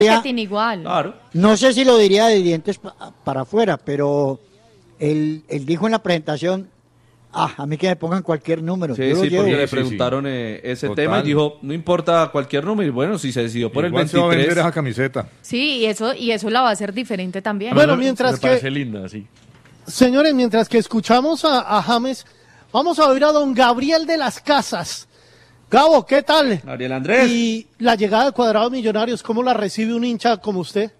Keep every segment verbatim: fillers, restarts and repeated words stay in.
marketing igual. Claro. No sé si lo diría de dientes pa- para afuera, pero él, él dijo en la presentación, ah, a mí que me pongan cualquier número. Sí, yo lo sí, llevo. porque le Sí, sí, preguntaron eh, ese Total. tema y dijo, no importa cualquier número. Y bueno, si se decidió por Igual el se va a vender veintitrés. esa camiseta. Sí, y eso, y eso la va a hacer diferente también. Bueno, Me- mientras me que- parece linda, sí. Señores, mientras que escuchamos a, a James, vamos a oír a don Gabriel de las Casas. Gabo, ¿qué tal? Gabriel Andrés. Y la llegada de Cuadrado Millonarios, ¿cómo la recibe un hincha como usted?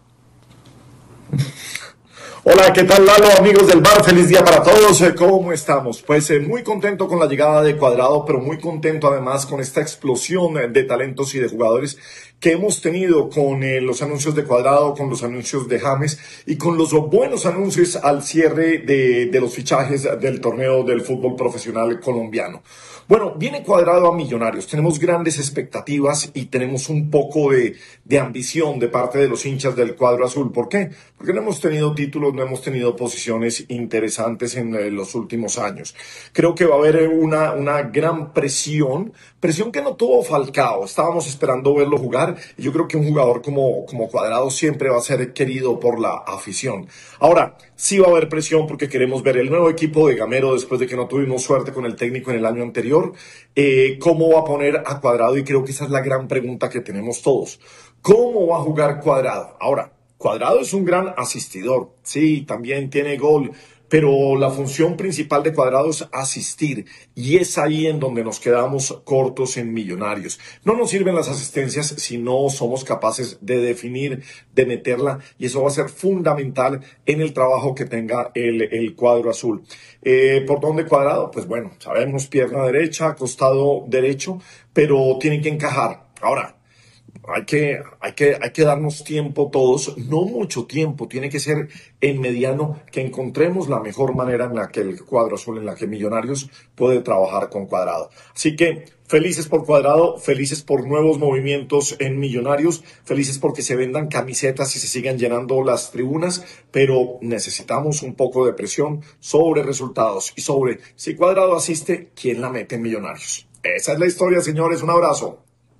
Hola, ¿qué tal, Lalo? Amigos del bar, feliz día para todos. Eh, ¿Cómo estamos? Pues eh, muy contento con la llegada de Cuadrado, pero muy contento además con esta explosión eh, de talentos y de jugadores que hemos tenido con eh, los anuncios de Cuadrado, con los anuncios de James y con los buenos anuncios al cierre de, de los fichajes del torneo del fútbol profesional colombiano. Bueno, viene Cuadrado a Millonarios, tenemos grandes expectativas y tenemos un poco de, de ambición de parte de los hinchas del cuadro azul. ¿Por qué? Porque no hemos tenido títulos, no hemos tenido posiciones interesantes en eh, los últimos años. Creo que va a haber una, una gran presión, presión que no tuvo Falcao, estábamos esperando verlo jugar y yo creo que un jugador como, como Cuadrado siempre va a ser querido por la afición. Ahora, sí va a haber presión porque queremos ver el nuevo equipo de Gamero después de que no tuvimos suerte con el técnico en el año anterior. Eh, ¿Cómo va a poner a Cuadrado? Y creo que esa es la gran pregunta que tenemos todos. ¿Cómo va a jugar Cuadrado? Ahora, Cuadrado es un gran asistidor. Sí, también tiene gol. Pero la función principal de Cuadrado es asistir. Y es ahí en donde nos quedamos cortos en Millonarios. No nos sirven las asistencias si no somos capaces de definir, de meterla. Y eso va a ser fundamental en el trabajo que tenga el, el cuadro azul. Eh, ¿Por dónde Cuadrado? Pues bueno, sabemos pierna derecha, costado derecho, pero tiene que encajar. Ahora, Hay que, hay que, hay que darnos tiempo todos, no mucho tiempo, tiene que ser en mediano, que encontremos la mejor manera en la que el cuadro azul, en la que Millonarios puede trabajar con Cuadrado. Así que felices por Cuadrado, felices por nuevos movimientos en Millonarios, felices porque se vendan camisetas y se sigan llenando las tribunas, pero necesitamos un poco de presión sobre resultados y sobre si Cuadrado asiste, ¿quién la mete en Millonarios? Esa es la historia, señores, un abrazo.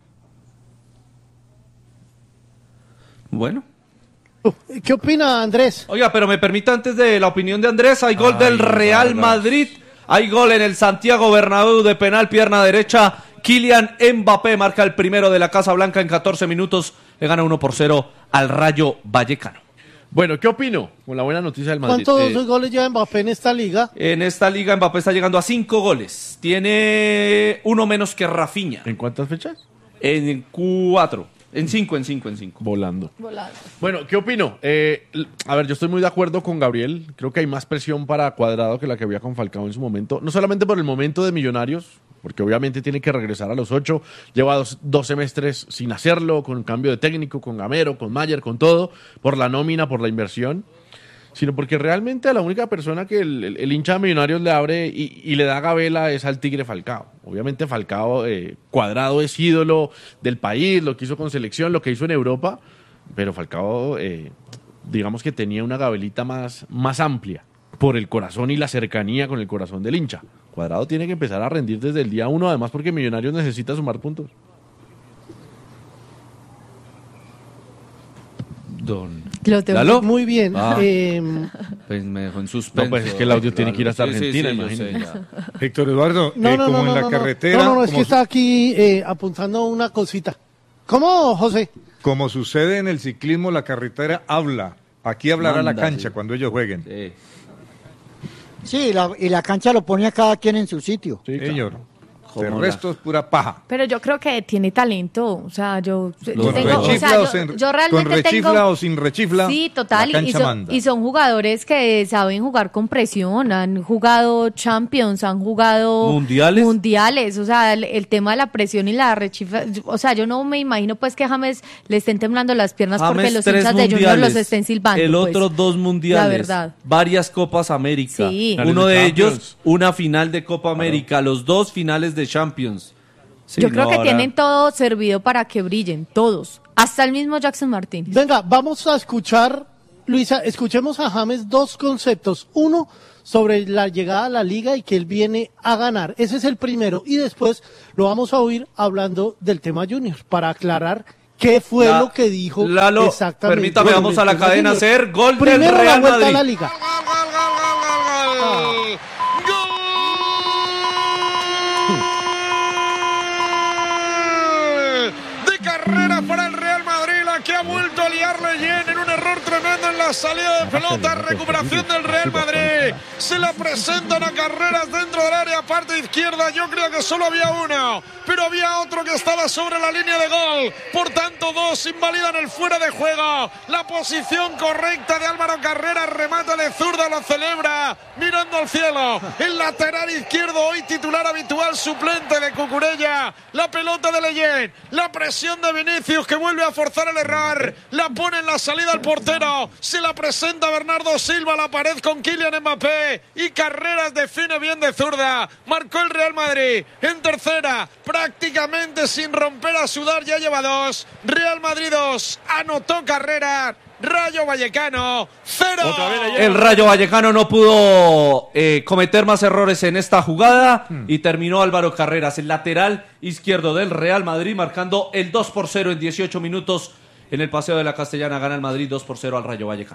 Bueno. ¿Qué opina Andrés? Oiga, pero me permite antes de la opinión de Andrés, hay gol Ay, del Real verdad. Madrid, hay gol en el Santiago Bernabéu de penal, pierna derecha, Kylian Mbappé marca el primero de la Casa Blanca en catorce minutos, le gana uno por cero al Rayo Vallecano. Bueno, ¿qué opino con la buena noticia del Madrid? ¿Cuántos Eh, goles lleva Mbappé en esta liga? En esta liga Mbappé está llegando a cinco goles, tiene uno menos que Rafinha, ¿En cuántas fechas? en cuatro, en cinco, en cinco, en cinco. Volando. Volado. Bueno, ¿qué opino? Eh, l- a ver, yo estoy muy de acuerdo con Gabriel. Creo que hay más presión para Cuadrado que la que había con Falcao en su momento. No solamente por el momento de Millonarios, porque obviamente tiene que regresar a los ocho. Lleva dos, dos semestres sin hacerlo, con cambio de técnico, con Gamero, con Mayer, con todo, por la nómina, por la inversión. Sino porque realmente a la única persona que el, el- el hincha de Millonarios le abre y, y le da gabela es al Tigre Falcao. Obviamente Falcao, eh, Cuadrado es ídolo del país, lo que hizo con selección, lo que hizo en Europa, pero Falcao, eh, digamos que tenía una gabelita más, más amplia por el corazón y la cercanía con el corazón del hincha. Cuadrado tiene que empezar a rendir desde el día uno, además porque Millonarios necesita sumar puntos. Don Lo tengo- ¿Lalo? Muy bien. Ah. Eh, Pues me dejó en suspenso. No, pues es que el audio tiene que ir hasta Sí, sí, Argentina, sí, yo imagínate. sé, ya. Héctor Eduardo, no, eh, no, como no, no, en la no, no. carretera, No, no, no, es como, que su- está aquí eh, apuntando una cosita. ¿Cómo, José? como sucede en el ciclismo, la carretera habla. Aquí hablará la Manda, cancha sí. cuando ellos jueguen. Sí. Sí, la- y la cancha lo ponía cada quien en su sitio. Sí, claro. Señor. ¿Cómo El la- resto es pura paja. Pero yo creo que tiene talento, o sea, yo, yo Con tengo, o sea, rechifla o yo, sin, yo con realmente rechifla tengo, o sin rechifla, sí, total, la y cancha son, manda. y son jugadores que saben jugar con presión, han jugado Champions, han jugado ¿Mundiales? mundiales, o sea, el, el tema de la presión y la rechifla, o sea, yo no me imagino pues que James le estén temblando las piernas porque James, los tres hinchas de Junior mundiales, los estén silbando. el pues. otro dos mundiales, La verdad. varias Copas América, Sí. uno de Finales de ellos Champions. una final de Copa América, los dos finales de Champions. Sí, Yo creo no, que ahora- tienen todo servido para que brillen, todos, hasta el mismo Jackson Martínez. Venga, vamos a escuchar, Luisa, escuchemos a James dos conceptos. Uno, sobre la llegada a la liga y que él viene a ganar. Ese es el primero. Y después lo vamos a oír hablando del tema Junior, para aclarar ¿Qué fue La- lo que dijo Lalo, exactamente? permítame, Bueno, vamos a la Junior. cadena ser gol del Primero la Real vuelta Madrid. a la liga. De carrera para el Real Madrid, la que ha vuelto a liarle Leyen en un error tremendo en la salida de pelota. Recuperación del Real Madrid. Se la presentan a Carreras dentro del área, parte izquierda. Yo creo que solo había uno, pero había otro que estaba sobre la línea de gol. Por tanto, dos invalidan el fuera de juego. La posición correcta de Álvaro Carreras. Remata de zurda, lo celebra mirando al cielo. El lateral izquierdo, hoy titular habitual, suplente de Cucurella. La pelota de Leyen. La presión de Vinicius, que vuelve a forzar el error. La pone en la salida al portero. Se la presenta Bernardo Silva a la pared con Kylian Mbappé. Y Carreras define bien de zurda. Marcó el Real Madrid en tercera. Prácticamente sin romper a sudar, ya lleva dos. Real Madrid dos. Anotó Carreras. Rayo Vallecano cero. El Rayo Vallecano no pudo eh, cometer más errores en esta jugada y terminó Álvaro Carreras, el lateral izquierdo del Real Madrid, marcando el dos por cero en dieciocho minutos. En el Paseo de la Castellana gana el Madrid dos por cero al Rayo Vallecano.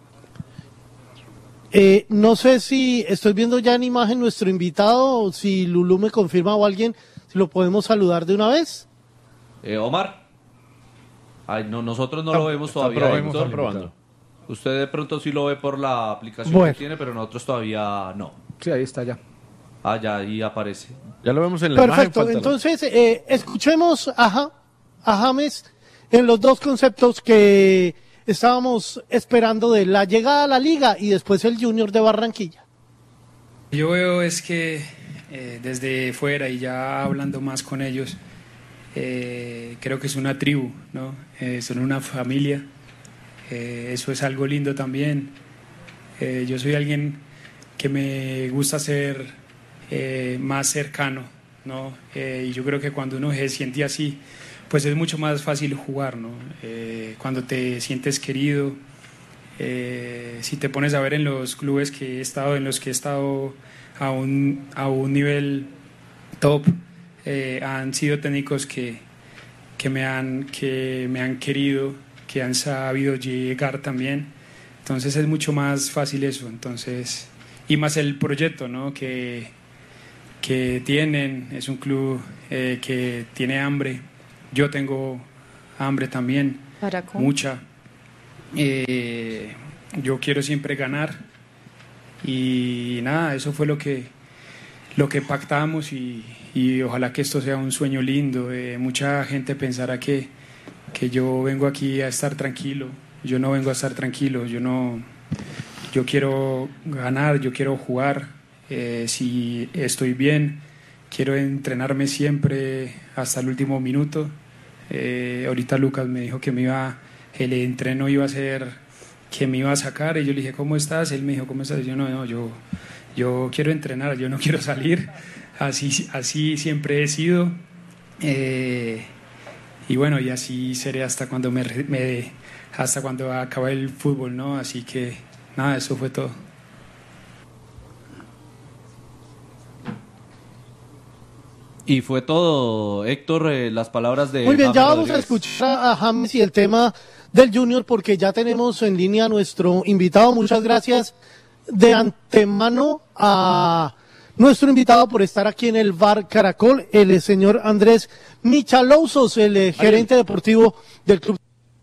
Eh, no sé si estoy viendo ya en imagen nuestro invitado, o si Lulú me confirma o alguien, si lo podemos saludar de una vez. Eh, Omar. Ay, no, nosotros no Está- lo vemos está todavía. probando, Héctor. está probando. Usted de pronto sí lo ve por la aplicación Bueno. que tiene, pero nosotros todavía no. Sí, ahí está ya. Ah, ya ahí aparece. Ya lo vemos en la Perfecto, imagen. falta la- entonces eh, escuchemos a, Ja- a James en los dos conceptos que estábamos esperando de la llegada a la liga y después el Junior de Barranquilla. Yo veo es que eh, desde fuera y ya hablando más con ellos, eh, creo que es una tribu, ¿no? Eh, son una familia, eh, eso es algo lindo también. Eh, yo soy alguien que me gusta ser eh, más cercano, ¿no? Eh, y yo creo que cuando uno se siente así, pues es mucho más fácil jugar, ¿no? Eh, cuando te sientes querido, eh, si te pones a ver en los clubes que he estado, en los que he estado a un, a un nivel top, eh, han sido técnicos que, que, me han, que me han querido, que han sabido llegar también. Entonces es mucho más fácil eso. Entonces, y más el proyecto, ¿no? que, que tienen. Es un club eh, que tiene hambre. Yo tengo hambre también, ¿Para cómo? mucha. Eh, yo quiero siempre ganar. Y nada, eso fue lo que, lo que pactamos y, y ojalá que esto sea un sueño lindo. Eh, mucha gente pensará que, que yo vengo aquí a estar tranquilo. Yo no vengo a estar tranquilo, yo no, yo quiero ganar, yo quiero jugar. Eh, si estoy bien, quiero entrenarme siempre hasta el último minuto. Eh, ahorita Lucas me dijo que me iba, el entreno iba a ser, que me iba a sacar, y yo le dije, ¿cómo estás? Él me dijo, ¿cómo estás? Y yo no, no, yo, yo quiero entrenar, yo no quiero salir. Así, así siempre he sido. Eh, y bueno, y así seré hasta cuando me, me hasta cuando acabe el fútbol, ¿no? Así que nada, eso fue todo. Y fue todo, Héctor, eh, las palabras de Muy bien, James ya vamos Rodríguez. a escuchar a James y el tema del Junior porque ya tenemos en línea a nuestro invitado. Muchas gracias de antemano a nuestro invitado por estar aquí en el Bar Caracol, el señor Andrés Michalousos, el eh, gerente deportivo del club.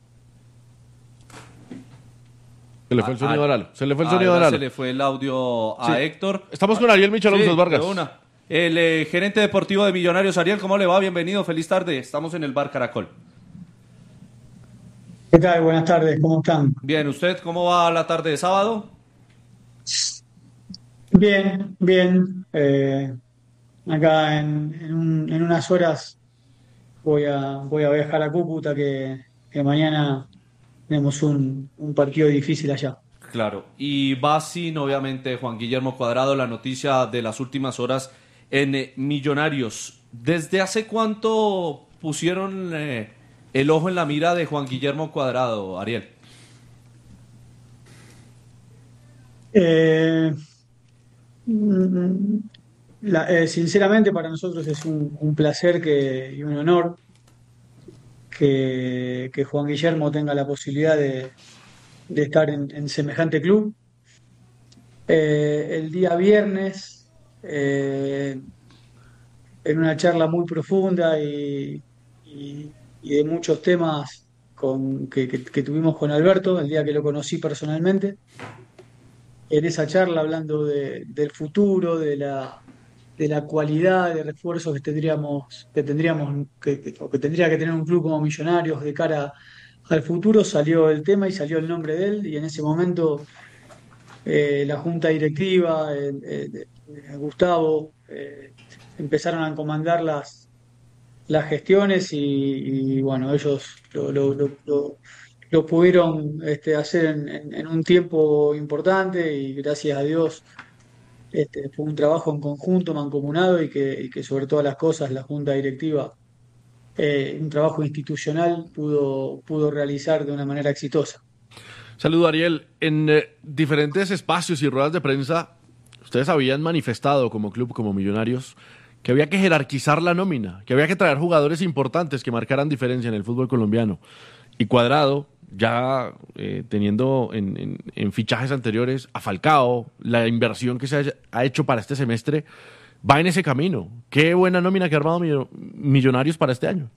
Se le fue el sonido Ah, a Lalo. Se le fue el ah, sonido a ahora Lalo. Se le fue el audio a Sí. Héctor. Estamos con Ariel Michalousos Sí, Vargas. de una. El eh, gerente deportivo de Millonarios, Ariel, ¿cómo le va? Bienvenido, feliz tarde. Estamos en el Bar Caracol. ¿Qué tal? Buenas tardes, ¿cómo están? Bien, ¿usted cómo va la tarde de sábado? Bien, bien. Eh, acá en, en, un- en unas horas voy a, voy a viajar a Cúcuta, que, que mañana tenemos un, un partido difícil allá. Claro. Y va sin, obviamente, Juan Guillermo Cuadrado, la noticia de las últimas horas en eh, Millonarios. ¿Desde hace cuánto pusieron eh, el ojo en la mira de Juan Guillermo Cuadrado, Ariel? Eh, mm, la- eh, sinceramente para nosotros es un, un placer que, y un honor que, que Juan Guillermo tenga la posibilidad de, de estar en, en semejante club. Eh, el día viernes, eh, en una charla muy profunda y, y- y de muchos temas con, que, que- que tuvimos con Alberto, el día que lo conocí personalmente, en esa charla hablando de- del futuro, de la, de la cualidad de refuerzos que tendríamos, que tendríamos, que, que- o que tendría que tener un club como Millonarios de cara al futuro, salió el tema y salió el nombre de él, y en ese momento eh, la junta directiva, eh, eh, eh, Gustavo, eh, empezaron a comandar las, las gestiones y, y, bueno, ellos lo, lo- lo- lo- lo pudieron este, hacer en, en- en un tiempo importante y gracias a Dios este, fue un trabajo en conjunto, mancomunado y que, y que sobre todas las cosas la junta directiva, eh, un trabajo institucional pudo, pudo realizar de una manera exitosa. Saludo, Ariel. En eh, diferentes espacios y ruedas de prensa, ustedes habían manifestado como club, como Millonarios, que había que jerarquizar la nómina, que había que traer jugadores importantes que marcaran diferencia en el fútbol colombiano. Y Cuadrado, ya eh, teniendo en, en- en fichajes anteriores a Falcao, la inversión que se haya- ha hecho para este semestre, va en ese camino. Qué buena nómina que ha armado Millo- Millonarios para este año.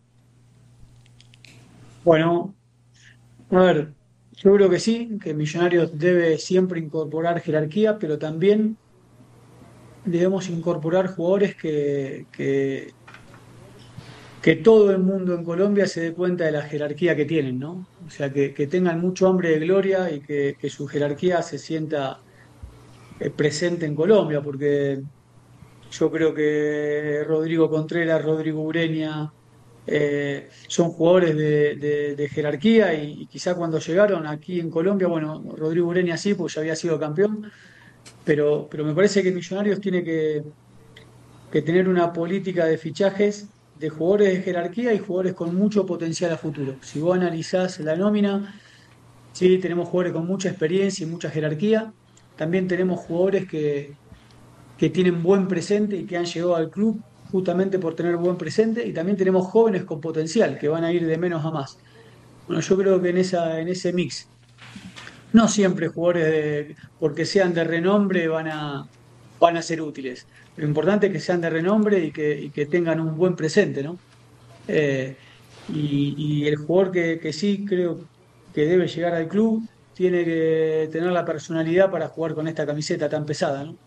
Bueno, a ver, yo creo que sí, que Millonarios debe siempre incorporar jerarquía, pero también debemos incorporar jugadores que, que, que todo el mundo en Colombia se dé cuenta de la jerarquía que tienen, ¿no? O sea, que, que tengan mucho hambre de gloria y que, que su jerarquía se sienta eh, presente en Colombia, porque yo creo que Rodrigo Contreras, Rodrigo Ureña, eh, son jugadores de, de- de jerarquía y, y quizá cuando llegaron aquí en Colombia, bueno, Rodrigo Ureña sí, porque ya había sido campeón, pero, pero me parece que Millonarios tiene que, que tener una política de fichajes de jugadores de jerarquía y jugadores con mucho potencial a futuro. Si vos analizás la nómina, sí, tenemos jugadores con mucha experiencia y mucha jerarquía, también tenemos jugadores que que tienen buen presente y que han llegado al club justamente por tener buen presente, y también tenemos jóvenes con potencial que van a ir de menos a más. Bueno, yo creo que en esa, en ese mix, no siempre jugadores de- porque sean de renombre van a, van a ser útiles. Lo importante es que sean de renombre y que, y que tengan un buen presente, ¿no? Eh, y, y el jugador que, que sí creo que debe llegar al club tiene que tener la personalidad para jugar con esta camiseta tan pesada, ¿no?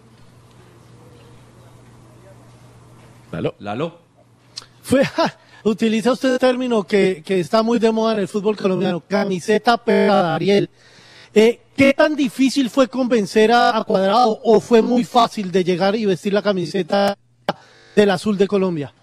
Lalo. Lalo. Fue, ja, utiliza usted el término que, que está muy de moda en el fútbol colombiano, camiseta pegada, Ariel. Eh, ¿Qué tan difícil fue convencer a, a Cuadrado o fue muy fácil de llegar y vestir la camiseta del azul de Colombia?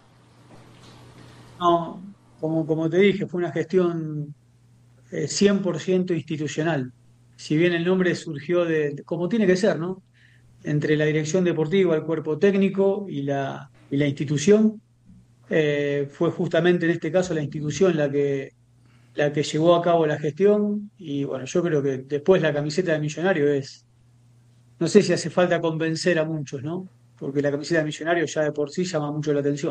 No, como, como te dije, fue una gestión eh, cien por ciento institucional. Si bien el nombre surgió de, de- como tiene que ser, ¿no? Entre la dirección deportiva, el cuerpo técnico y la, y la institución, eh, fue justamente en este caso la institución la que, la que llevó a cabo la gestión. Y bueno, yo creo que después la camiseta de Millonario es, no sé si hace falta convencer a muchos, ¿no? Porque la camiseta de Millonario ya de por sí llama mucho la atención.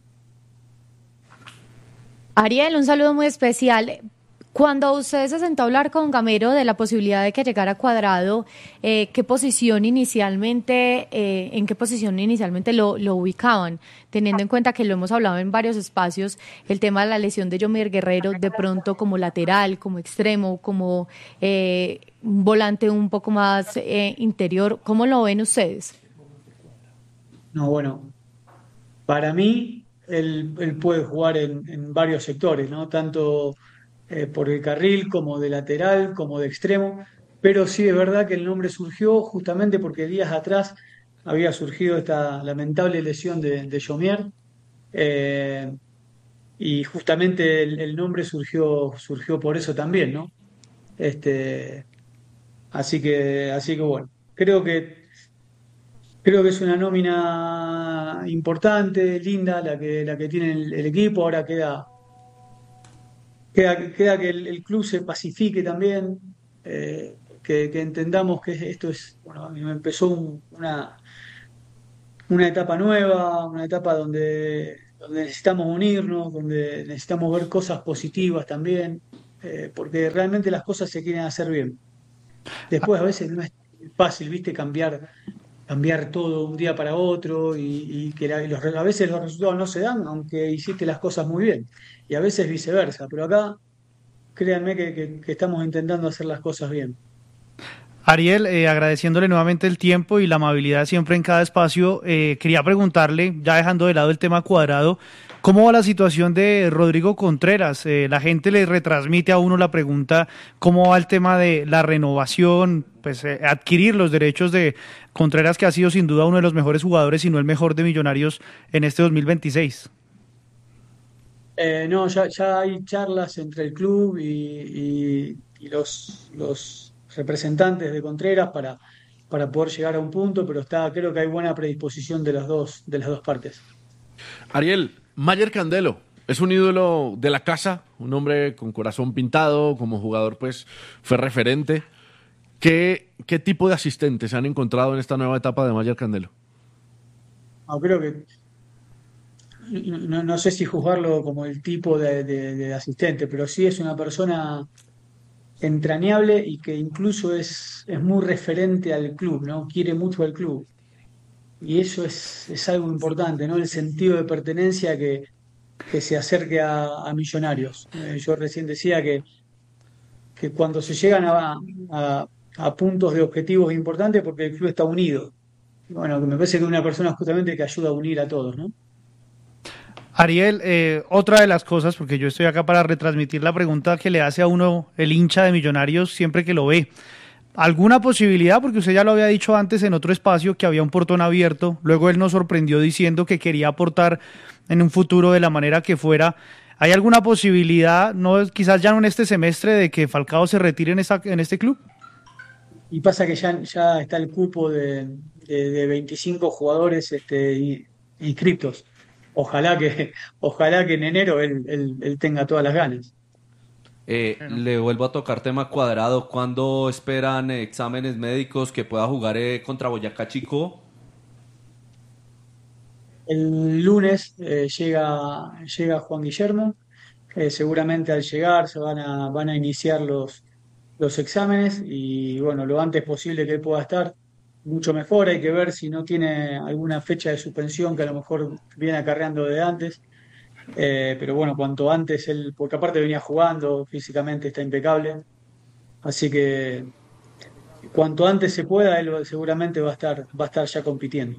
Ariel, un saludo muy especial. Cuando usted se sentó a hablar con Gamero de la posibilidad de que llegara Cuadrado, eh, ¿qué posición inicialmente, eh, en qué posición inicialmente lo, lo ubicaban? Teniendo en cuenta que lo hemos hablado en varios espacios, el tema de la lesión de Yomer Guerrero, de pronto como lateral, como extremo, como eh, un volante un poco más eh, interior, ¿cómo lo ven ustedes? No, bueno, para mí, él, él puede jugar en, en varios sectores, ¿no? Tanto eh, por el carril como de lateral, como de extremo, pero sí es verdad que el nombre surgió justamente porque días atrás había surgido esta lamentable lesión de, de Jomier, eh, y justamente el, el nombre surgió, surgió por eso también, ¿no? Este, así que, así que bueno, creo que Creo que es una nómina importante, linda, la que, la que tiene el, el equipo. Ahora queda, queda, queda que el, el club se pacifique también, eh, que, que entendamos que esto es, bueno, a mí me empezó un- una, una etapa nueva, una etapa donde, donde necesitamos unirnos, donde necesitamos ver cosas positivas también, eh, porque realmente las cosas se quieren hacer bien. Después a veces no es fácil, viste, cambiar, cambiar todo un día para otro y, y que la- y los, a veces los resultados no se dan, aunque hiciste las cosas muy bien, y a veces viceversa, pero acá créanme que, que- que estamos intentando hacer las cosas bien. Ariel, eh, agradeciéndole nuevamente el tiempo y la amabilidad siempre en cada espacio, eh, quería preguntarle, ya dejando de lado el tema Cuadrado, ¿cómo va la situación de Rodrigo Contreras? Eh, la gente le retransmite a uno la pregunta, ¿cómo va el tema de la renovación, pues eh, adquirir los derechos de Contreras, que ha sido sin duda uno de los mejores jugadores, si no el mejor de Millonarios en este dos mil veintiséis? Eh, no, ya, ya hay charlas entre el club y, y- y los, los representantes de Contreras para, para poder llegar a un punto, pero está, creo que hay buena predisposición de las dos, de las dos partes. Ariel, Mayer Candelo, es un ídolo de la casa, un hombre con corazón pintado, como jugador pues fue referente. ¿Qué, qué tipo de asistentes se han encontrado en esta nueva etapa de Mayer Candelo? No, creo que no, no sé si juzgarlo como el tipo de, de- de asistente, pero sí es una persona entrañable y que incluso es, es muy referente al club, ¿no? Quiere mucho al club. Y eso es, es algo importante, ¿no? El sentido de pertenencia que, que se acerque a, a Millonarios. Eh, yo recién decía que, que cuando se llegan a, a- a puntos de objetivos importantes porque el club está unido. Bueno, que me parece que es una persona justamente que ayuda a unir a todos, ¿no? Ariel, eh, otra de las cosas, porque yo estoy acá para retransmitir la pregunta que le hace a uno el hincha de Millonarios siempre que lo ve. ¿Alguna posibilidad? Porque usted ya lo había dicho antes en otro espacio que había un portón abierto. Luego él nos sorprendió diciendo que quería aportar en un futuro de la manera que fuera. ¿Hay alguna posibilidad, no quizás ya no en este semestre, de que Falcao se retire en, esta, en este club? Y pasa que ya, ya está el cupo de, de, de veinticinco jugadores este, i- inscriptos. Ojalá que, ojalá que en enero él, él- él tenga todas las ganas. Eh, le vuelvo a tocar tema Cuadrado. ¿Cuándo esperan eh, exámenes médicos que pueda jugar eh, contra Boyacá Chico? El lunes eh, llega, llega Juan Guillermo. Eh, seguramente al llegar se van a, van a iniciar los, los exámenes y bueno, lo antes posible que él pueda estar, mucho mejor. Hay que ver si no tiene alguna fecha de suspensión que a lo mejor viene acarreando de antes. Eh, pero bueno, cuanto antes él, porque aparte venía jugando, físicamente está impecable. Así que cuanto antes se pueda, él seguramente va a estar, va a estar ya compitiendo.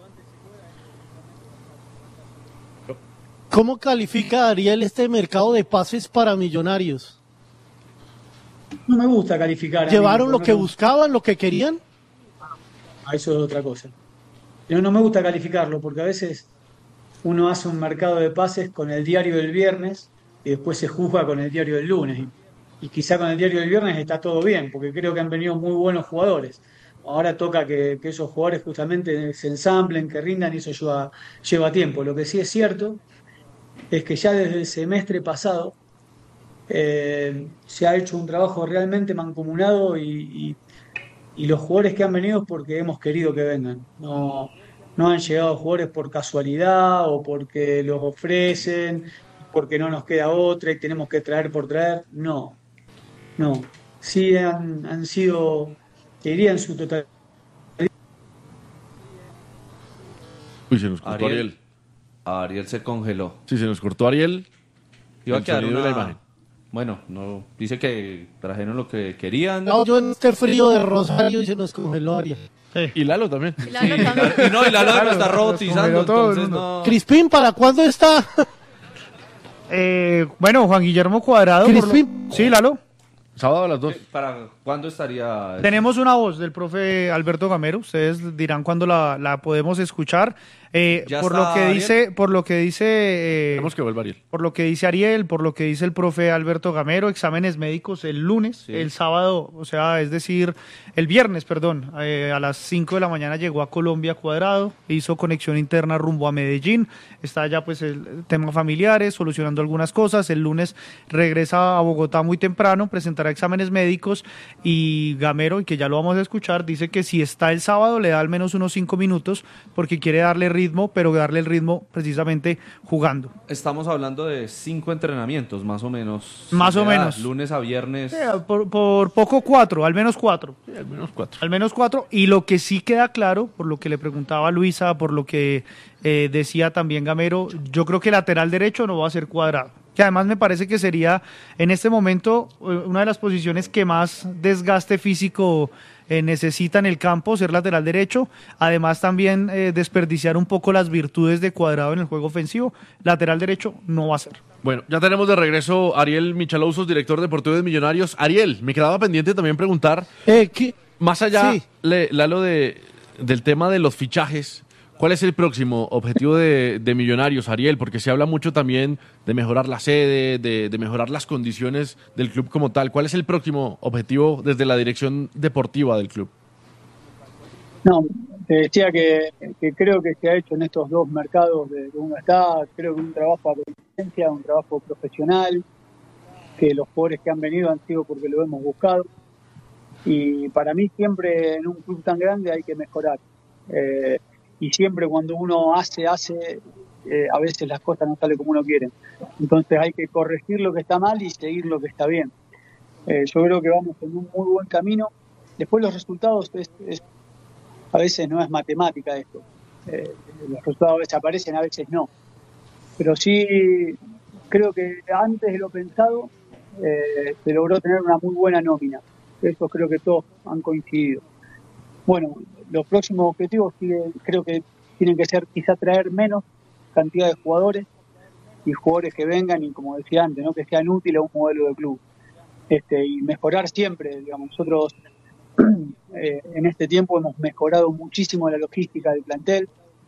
¿Cómo califica Ariel este mercado de pases para Millonarios? No me gusta calificar. a mí, ¿Llevaron lo porque que no me- buscaban, lo que querían? Ah, eso es otra cosa. Pero no me gusta calificarlo porque a veces uno hace un mercado de pases con el diario del viernes y después se juzga con el diario del lunes. Y, y quizá con el diario del viernes está todo bien, porque creo que han venido muy buenos jugadores. Ahora toca que, que esos jugadores justamente se ensamblen, que rindan y eso lleva, lleva tiempo. Lo que sí es cierto es que ya desde el semestre pasado eh, se ha hecho un trabajo realmente mancomunado y, y- y los jugadores que han venido es porque hemos querido que vengan. No, no han llegado jugadores por casualidad o porque los ofrecen, porque no nos queda otra y tenemos que traer por traer. No, no. Sí han, han sido, te diría en su totalidad. Uy, se nos cortó Ariel. Ariel. Ariel se congeló. Sí, se nos cortó Ariel. Iba a El quedar sonido y una... la imagen. Bueno, no dice que trajeron lo que querían. No, yo en este frío de Rosario y se nos congeló Ariel. Y Lalo también. Sí, y no, y Lalo lo está robotizando, entonces no. Crispín, ¿para cuándo está? Eh, bueno, Juan Guillermo Cuadrado. por lo- Crispín. Sí, Lalo. Sábado a las dos. ¿Para cuándo estaría? Tenemos una voz del profe Alberto Gamero. Ustedes dirán cuándo la, la podemos escuchar. Eh, ¿Ya por está lo que Ariel? dice, por lo que dice, eh, Tenemos que vuelva Ariel. por lo que dice Ariel, por lo que dice el profe Alberto Gamero, exámenes médicos el lunes, Sí. el sábado, o sea, es decir, el viernes, perdón, eh, a las cinco de la mañana llegó a Colombia Cuadrado, hizo conexión interna rumbo a Medellín, está allá pues el tema familiares, solucionando algunas cosas, el lunes regresa a Bogotá muy temprano, presentará exámenes médicos y Gamero, y que ya lo vamos a escuchar, dice que si está el sábado le da al menos unos cinco minutos porque quiere darle ritmo ritmo, pero darle el ritmo precisamente jugando. Estamos hablando de cinco entrenamientos, más o menos. Más o ¿verdad? menos. Lunes a viernes. Sí, por, por poco cuatro, al menos cuatro. Sí, al menos cuatro. Al menos cuatro. Y lo que sí queda claro, por lo que le preguntaba a Luisa, por lo que eh, decía también Gamero, yo creo que lateral derecho no va a ser Cuadrado. Que además me parece que sería en este momento una de las posiciones que más desgaste físico eh, necesita en el campo, ser lateral derecho. Además también eh, desperdiciar un poco las virtudes de Cuadrado en el juego ofensivo. Lateral derecho no va a ser. Bueno, ya tenemos de regreso a Ariel Michalousos, director deportivo de Millonarios. Ariel, me quedaba pendiente también preguntar, Eh, ¿qué? más allá, Sí. le- Lalo, de, del tema de los fichajes, ¿cuál es el próximo objetivo de, de Millonarios, Ariel? Porque se habla mucho también de mejorar la sede, de, de mejorar las condiciones del club como tal. ¿Cuál es el próximo objetivo desde la dirección deportiva del club? No, te decía que, que creo que se ha hecho en estos dos mercados de que uno está, creo que un trabajo a conciencia, un trabajo profesional, que los jugadores que han venido han sido porque lo hemos buscado. Y para mí siempre en un club tan grande hay que mejorar. Eh, y siempre cuando uno hace, hace, eh, a veces las cosas no salen como uno quiere. Entonces hay que corregir lo que está mal y seguir lo que está bien. Eh, yo creo que vamos en un muy buen camino. Después los resultados es, es a veces no es matemática esto. Eh, los resultados a veces aparecen, a veces no. Pero sí creo que antes de lo pensado eh, se logró tener una muy buena nómina. Eso creo que todos han coincidido. Bueno, los próximos objetivos siguen, creo que tienen que ser quizá traer menos cantidad de jugadores y jugadores que vengan y, como decía antes, ¿no? que sean útiles a un modelo de club. Este, y mejorar siempre, digamos, nosotros eh, en este tiempo hemos mejorado muchísimo la logística del plantel,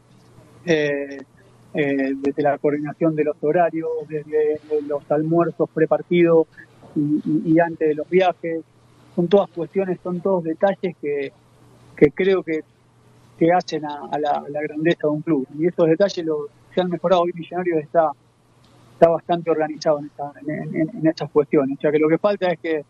eh, eh, desde la coordinación de los horarios, desde los almuerzos prepartidos y, y, y antes de los viajes. Son todas cuestiones, son todos detalles que, que creo que, que hacen a, a, la, a la grandeza de un club. Y esos detalles los, se han mejorado. Hoy Millonarios está, está bastante organizado en, esta, en, en, en estas cuestiones. O sea que lo que falta es que,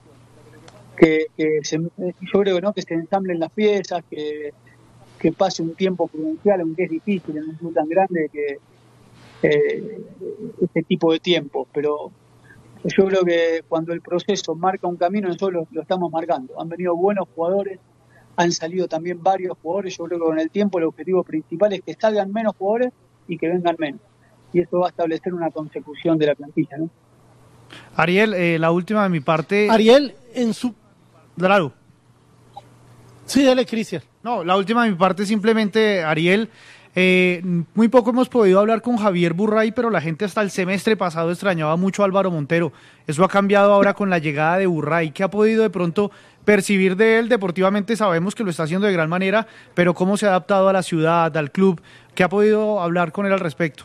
que, que se, yo creo ¿no? que se ensamblen las piezas, que, que pase un tiempo prudencial, aunque es difícil en un club tan grande que eh, este tipo de tiempo. Pero yo creo que cuando el proceso marca un camino, nosotros lo, lo estamos marcando. Han venido buenos jugadores, han salido también varios jugadores. Yo creo que con el tiempo el objetivo principal es que salgan menos jugadores y que vengan menos. Y eso va a establecer una consecución de la plantilla, ¿no? Ariel, eh, la última de mi parte. Ariel, en su... Claro. Sí, dale, Cristian. No, la última de mi parte simplemente, Ariel. Eh, muy poco hemos podido hablar con Javier Burray, pero la gente hasta el semestre pasado extrañaba mucho a Álvaro Montero. Eso ha cambiado ahora con la llegada de Burray. ¿Qué ha podido de pronto percibir de él? Deportivamente sabemos que lo está haciendo de gran manera, pero ¿cómo se ha adaptado a la ciudad, al club? ¿Qué ha podido hablar con él al respecto?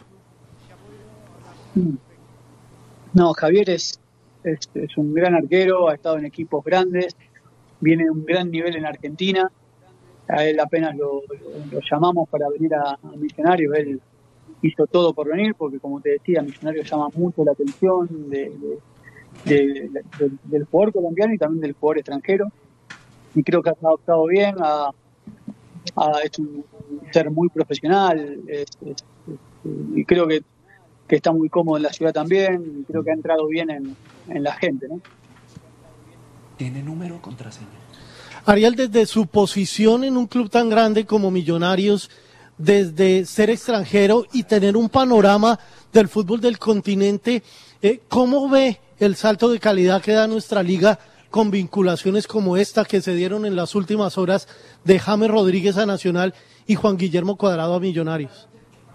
No, Javier es, es, es un gran arquero, ha estado en equipos grandes, viene de un gran nivel en Argentina. A él apenas lo, lo, lo llamamos para venir a, a Millonarios, él hizo todo por venir, porque como te decía, Millonarios llama mucho la atención de, de, de, de, de, del jugador colombiano y también del jugador extranjero, y creo que ha adaptado bien, a, a, es un ser muy profesional, es, es, es, y creo que, que está muy cómodo en la ciudad también, y creo que ha entrado bien en, en la gente, ¿no? ¿Tiene número o contraseña? Ariel, desde su posición en un club tan grande como Millonarios, desde ser extranjero y tener un panorama del fútbol del continente, eh, ¿cómo ve el salto de calidad que da nuestra liga con vinculaciones como esta que se dieron en las últimas horas de James Rodríguez a Nacional y Juan Guillermo Cuadrado a Millonarios?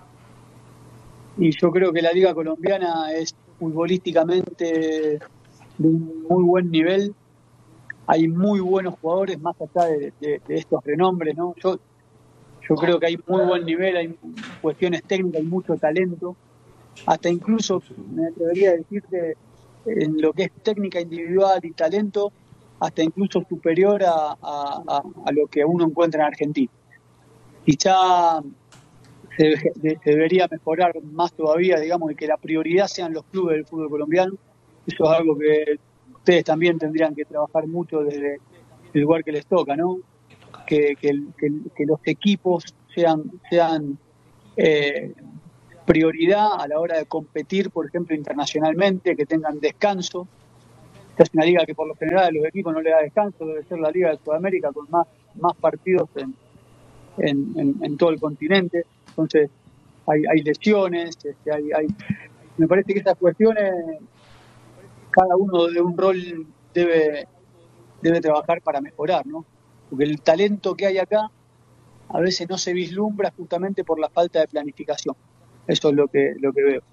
Y yo creo que la liga colombiana es futbolísticamente de un muy buen nivel. Hay muy buenos jugadores más allá de, de, de estos renombres, ¿no? Yo, yo creo que hay muy buen nivel, hay cuestiones técnicas, hay mucho talento. Hasta incluso, me atrevería a decirte, en lo que es técnica individual y talento, hasta incluso superior a, a, a lo que uno encuentra en Argentina. Quizá se, se debería mejorar más todavía, digamos, y que la prioridad sean los clubes del fútbol colombiano. Eso es algo que ustedes también tendrían que trabajar mucho desde el lugar que les toca, ¿no? Que, que, que, que los equipos sean, sean eh, prioridad a la hora de competir, por ejemplo, internacionalmente, que tengan descanso. Esta es una liga que por lo general a los equipos no le da descanso, debe ser la liga de Sudamérica con más, más partidos en, en, en, en todo el continente. Entonces hay, hay lesiones, este, hay, hay, me parece que estas cuestiones, cada uno de un rol debe, debe trabajar para mejorar, ¿no? Porque el talento que hay acá a veces no se vislumbra justamente por la falta de planificación. Eso es lo que, lo que veo.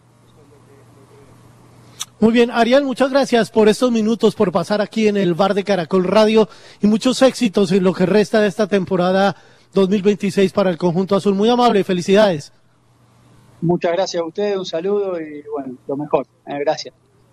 Muy bien, Ariel, muchas gracias por estos minutos, por pasar aquí en el bar de Caracol Radio y muchos éxitos en lo que resta de esta temporada dos mil veintiséis para el conjunto azul. Muy amable, felicidades. Muchas gracias a ustedes, un saludo y bueno, lo mejor. Eh, gracias.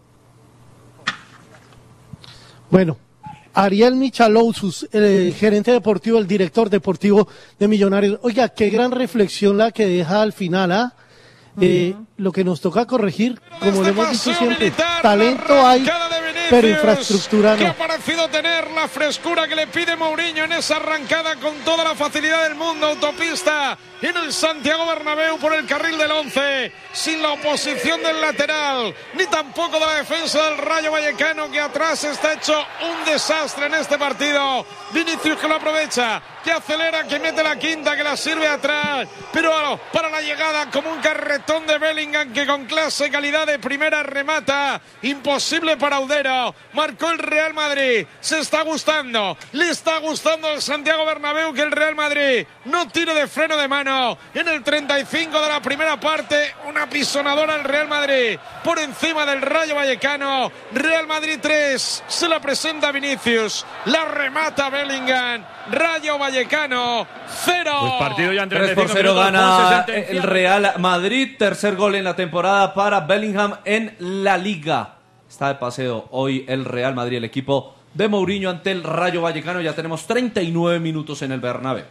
Bueno, Ariel Michalousus, el gerente deportivo, el director deportivo de Millonarios. Oiga, qué gran reflexión la que deja al final, ¿ah? Eh, uh-huh. Lo que nos toca corregir, como le hemos dicho siempre, militar, talento hay, pero infraestructura no. Que ha parecido tener la frescura que le pide Mourinho en esa arrancada con toda la facilidad del mundo, autopista en el Santiago Bernabéu por el carril del once, sin la oposición del lateral, ni tampoco de la defensa del Rayo Vallecano, que atrás está hecho un desastre en este partido. Vinicius que lo aprovecha, que acelera, que mete la quinta, que la sirve atrás, pero para la llegada como un carretón de Bellingham, que con clase y calidad de primera remata, imposible para Udero. Marcó el Real Madrid, se está gustando, le está gustando al Santiago Bernabéu que el Real Madrid no tire de freno de mano. En el treinta y cinco de la primera parte, una pisonadora al Real Madrid por encima del Rayo Vallecano. Real Madrid tres, se la presenta Vinicius, la remata Bellingham. Rayo Vallecano cero. Pues partido ya en tres por cero gana el Real Madrid. Tercer gol en la temporada para Bellingham en la Liga. Está de paseo hoy el Real Madrid, el equipo de Mourinho ante el Rayo Vallecano. Ya tenemos treinta y nueve minutos en el Bernabéu.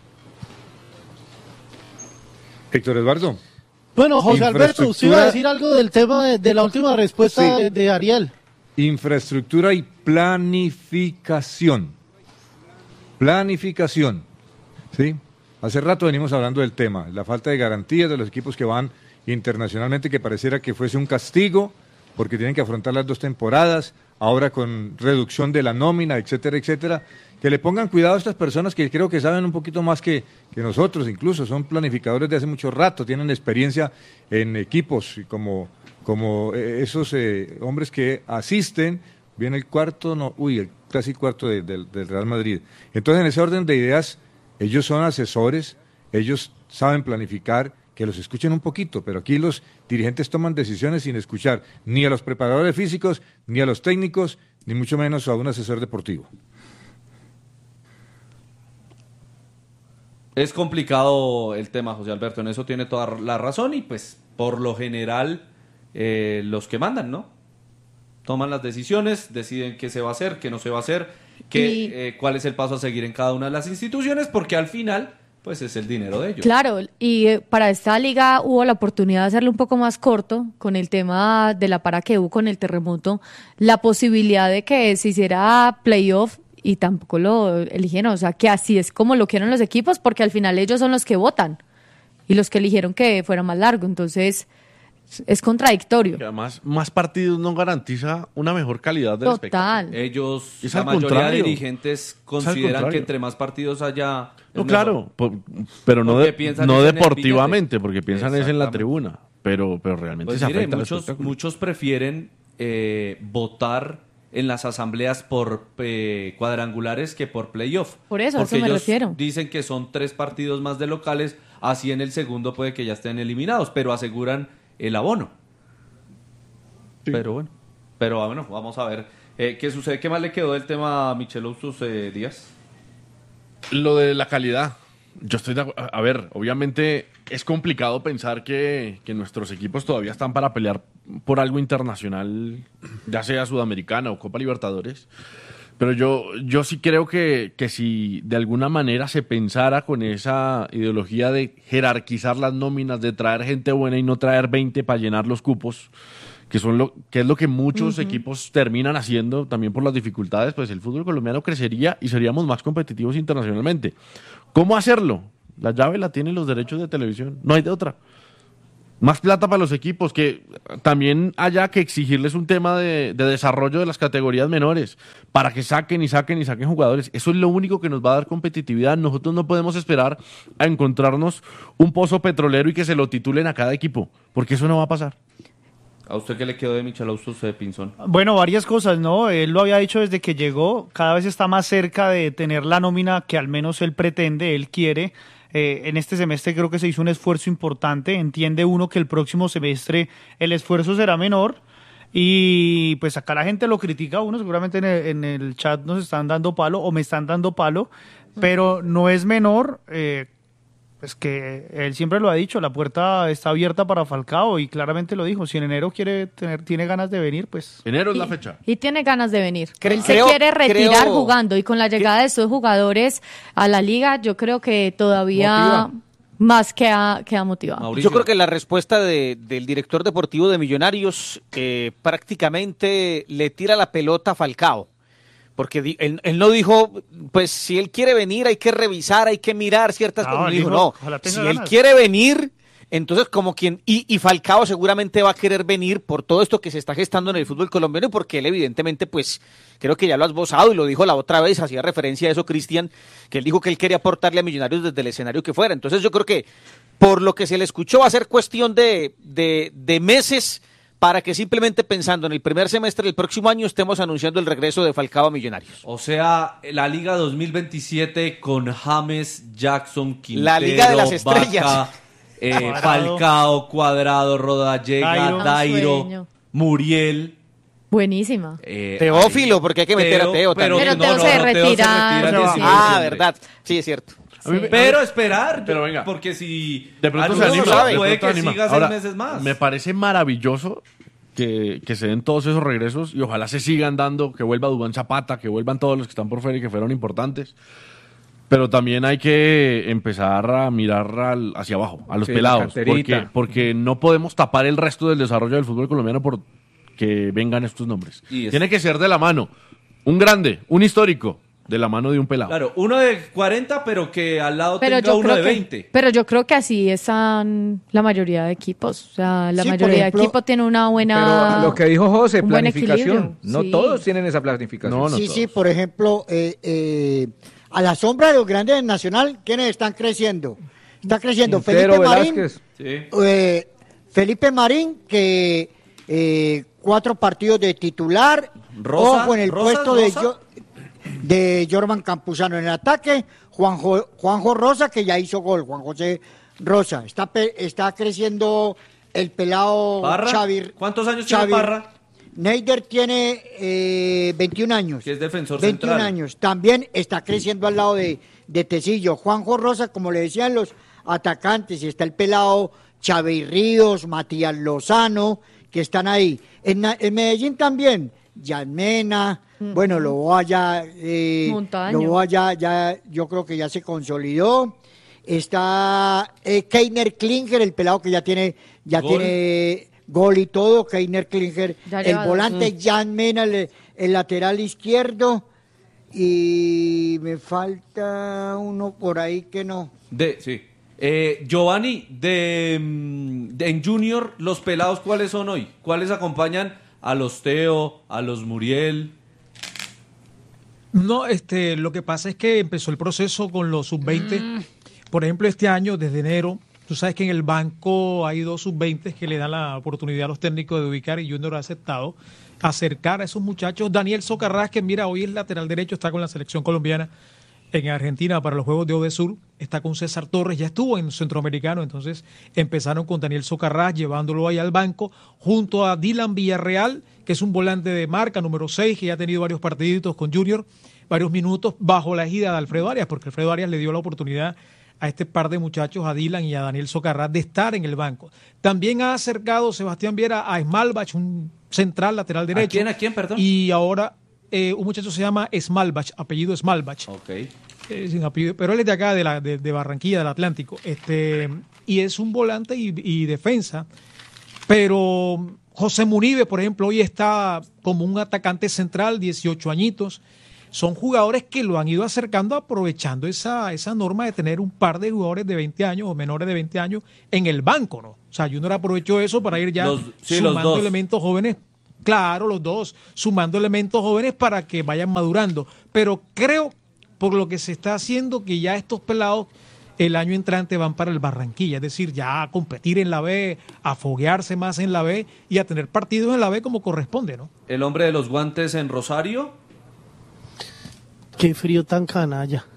Héctor Eduardo. Bueno, José Alberto, usted iba a decir algo del tema de, de la última respuesta sí. de, de Ariel. Infraestructura y planificación. Planificación. ¿Sí? Hace rato venimos hablando del tema, la falta de garantías de los equipos que van internacionalmente, que pareciera que fuese un castigo, porque tienen que afrontar las dos temporadas, ahora con reducción de la nómina, etcétera, etcétera. Que le pongan cuidado a estas personas que creo que saben un poquito más que, que nosotros, incluso son planificadores de hace mucho rato, tienen experiencia en equipos, como, como esos eh, hombres que asisten, viene el cuarto, no, uy, el casi cuarto de, de, del Real Madrid. Entonces, en ese orden de ideas, ellos son asesores, ellos saben planificar, que los escuchen un poquito, pero aquí los dirigentes toman decisiones sin escuchar ni a los preparadores físicos, ni a los técnicos, ni mucho menos a un asesor deportivo. Es complicado el tema, José Alberto, en eso tiene toda la razón y pues por lo general eh, los que mandan, ¿no? Toman las decisiones, deciden qué se va a hacer, qué no se va a hacer, qué, y... eh, cuál es el paso a seguir en cada una de las instituciones, porque al final pues es el dinero de ellos. Claro, y eh, para esta liga hubo la oportunidad de hacerlo un poco más corto con el tema de la para que hubo con el terremoto, la posibilidad de que se hiciera playoff y tampoco lo eligieron, o sea que así es como lo quieren los equipos, porque al final ellos son los que votan y los que eligieron que fuera más largo, entonces es contradictorio. Y además, más partidos no garantiza una mejor calidad del Total. espectáculo. Ellos, es la mayoría contrario. de dirigentes consideran que entre más partidos haya... No, claro, por, pero no, de, no deportivamente, porque piensan es en la tribuna, pero, pero realmente pues se mire, afecta muchos, al espectáculo. muchos prefieren eh, votar en las asambleas por eh, cuadrangulares que por playoff. Por eso, a porque eso me ellos refiero. Dicen que son tres partidos más de locales, así en el segundo puede que ya estén eliminados, pero aseguran el abono. Sí. Pero bueno, pero bueno, vamos a ver eh, qué sucede. ¿Qué más le quedó del tema a Michelousus eh, Díaz? Lo de la calidad. Yo estoy de acuerdo. A ver, obviamente es complicado pensar que, que nuestros equipos todavía están para pelear por algo internacional, ya sea Sudamericana o Copa Libertadores. Pero yo, yo sí creo que, que si de alguna manera se pensara con esa ideología de jerarquizar las nóminas, de traer gente buena y no traer veinte para llenar los cupos, que son lo que es lo que muchos uh-huh. equipos terminan haciendo también por las dificultades, pues el fútbol colombiano crecería y seríamos más competitivos internacionalmente. ¿Cómo hacerlo? La llave la tienen los derechos de televisión. No hay de otra. Más plata para los equipos, que también haya que exigirles un tema de, de desarrollo de las categorías menores, para que saquen y saquen y saquen jugadores. Eso es lo único que nos va a dar competitividad. Nosotros no podemos esperar a encontrarnos un pozo petrolero y que se lo titulen a cada equipo, porque eso no va a pasar. ¿A usted qué le quedó de Michelausto, usted de Pinzón? Bueno, varias cosas, ¿no? Él lo había dicho desde que llegó, cada vez está más cerca de tener la nómina que al menos él pretende, él quiere. Eh, en este semestre creo que se hizo un esfuerzo importante, entiende uno que el próximo semestre el esfuerzo será menor y pues acá la gente lo critica a uno, seguramente en el, en el chat nos están dando palo o me están dando palo, pero no es menor, eh, pues que él siempre lo ha dicho, la puerta está abierta para Falcao y claramente lo dijo, si en enero quiere tener, tiene ganas de venir, pues... Enero es la fecha. Y tiene ganas de venir. Creo- Él se creo- quiere retirar creo- jugando y con la llegada de estos jugadores a la liga, yo creo que todavía Motiva. más queda, queda motivado. Mauricio. Yo creo que la respuesta de- del director deportivo de Millonarios eh, prácticamente le tira la pelota a Falcao. Porque di- él, él no dijo, pues si él quiere venir hay que revisar, hay que mirar ciertas No, cosas. él Dijo, dijo, no, ojalá tenga si él ganas. quiere venir, entonces como quien... Y, y Falcao seguramente va a querer venir por todo esto que se está gestando en el fútbol colombiano y porque él evidentemente, pues, creo que ya lo has esbozado y lo dijo la otra vez, hacía referencia a eso Cristian, que él dijo que él quería aportarle a Millonarios desde el escenario que fuera. Entonces yo creo que por lo que se le escuchó va a ser cuestión de, de, de meses para que simplemente pensando en el primer semestre del próximo año estemos anunciando el regreso de Falcao a Millonarios. O sea, la Liga dos mil veintisiete con James, Jackson, Quintero, La Liga de las Estrellas. Vaca, eh, Cuadrado. Falcao, Cuadrado, Rodallega, Dairo. Dairo, Sueño. Muriel. Buenísima. eh, Teófilo, ahí. porque hay que meter a Teo pero, también. Pero Teo se retira, el se va. diecisiete de Ah, diciembre. verdad. Sí, es cierto. A mí me- Pero esperar, Pero venga. porque si De pronto alguno se anima, sabe, de puede pronto que anima. siga seis Ahora, meses más. Me parece maravilloso que, que se den todos esos regresos y ojalá se sigan dando, que vuelva Duván Zapata, que vuelvan todos los que están por fuera y que fueron importantes. Pero también hay que empezar a mirar al- hacia abajo, a los Sí, pelados, la canterita. porque, porque no podemos tapar el resto del desarrollo del fútbol colombiano por que vengan estos nombres. Y es- Tiene que ser de la mano, un grande, un histórico, de la mano de un pelado. Claro, uno de cuarenta, pero que al lado Pero tenga yo, uno creo de que, veinte. pero yo creo que así están la mayoría de equipos. O sea, la Sí, por mayoría ejemplo, de equipos tiene una buena... Pero lo que dijo José, un buen planificación. equilibrio, No sí. todos tienen esa planificación. No, no. sí, todos. sí, por ejemplo, eh, eh, a la sombra de los grandes del Nacional, ¿quiénes están creciendo? Está creciendo Quintero, Felipe Marín, Velázquez. Sí. eh, Felipe Marín, que eh, cuatro partidos de titular, Rosa, ojo en el Rosas, puesto de, Rosa. Jo- de Jorman Campuzano en el ataque, Juanjo, Juanjo Rosa, que ya hizo gol, Juan José Rosa, está, pe- está creciendo el pelado Parra, Xavi. ¿cuántos años tiene Xavi- Parra? Neider tiene eh, veintiún años. Que es defensor veintiún central. años. También está creciendo al lado de, de Tecillo. Juanjo Rosa, como le decían los atacantes, y está el pelado Xavi Ríos, Matías Lozano, que están ahí. En, Na- en Medellín también, Yanmena, bueno, Loboa ya, eh, Montaño. Loboa ya, ya, yo creo que ya se consolidó. Está eh, Keiner Klinger, el pelado que ya tiene, ya Gol. tiene gol y todo, Keiner Klinger, Ya el lleva dos. volante Jan Mena, el, el lateral izquierdo, y me falta uno por ahí que no. De, sí. Eh, Giovanni, de, mm, de- en Junior, los pelados, ¿cuáles son hoy? ¿Cuáles acompañan a los Teo, a los Muriel? No, este, lo que pasa es que empezó el proceso con los sub veinte. Por ejemplo, este año, desde enero, tú sabes que en el banco hay dos sub veinte que le dan la oportunidad a los técnicos de ubicar y Junior ha aceptado acercar a esos muchachos. Daniel Socarrás, que mira, hoy es lateral derecho, está con la selección colombiana en Argentina para los Juegos de Odesur, está con César Torres, ya estuvo en Centroamericano, entonces empezaron con Daniel Socarrás llevándolo ahí al banco, junto a Dylan Villarreal, que es un volante de marca, número seis, que ya ha tenido varios partiditos con Junior, varios minutos bajo la ejida de Alfredo Arias, porque Alfredo Arias le dio la oportunidad a este par de muchachos, a Dylan y a Daniel Socarrás, de estar en el banco. También ha acercado Sebastián Viera a Smalbach, un central lateral derecho. ¿A quién, a quién, perdón? Y ahora eh, un muchacho se llama Smalbach, apellido Smalbach. Ok. Eh, sin apellido, pero él es de acá, de, la, de, de Barranquilla, del Atlántico. Este, y es un volante y, y defensa. Pero José Munive, por ejemplo, hoy está como un atacante central, dieciocho añitos. son jugadores que lo han ido acercando aprovechando esa, esa norma de tener un par de jugadores de veinte años o menores de veinte años en el banco, ¿no? O sea, Junior aprovechó eso para ir ya Los- sí, los sumando dos. elementos jóvenes. Claro, los dos, sumando elementos jóvenes para que vayan madurando. Pero creo, por lo que se está haciendo, que ya estos pelados el año entrante van para el Barranquilla, es decir, ya a competir en la B, a foguearse más en la B y a tener partidos en la B como corresponde, ¿no? El hombre de los guantes en Rosario. Qué frío tan canalla.